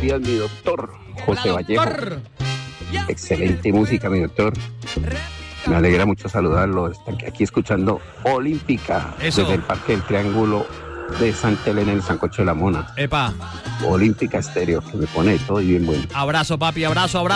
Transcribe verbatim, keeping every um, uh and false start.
días, mi doctor José Hola, Vallejo. doctor. Excelente música, mi doctor. Me alegra mucho saludarlo. Estar aquí escuchando Olímpica Eso. desde el Parque del Triángulo de Santa Elena en el Sancocho de la Mona. Epa, Olímpica Estéreo, que me pone todo y bien bueno. abrazo, papi, abrazo, abrazo.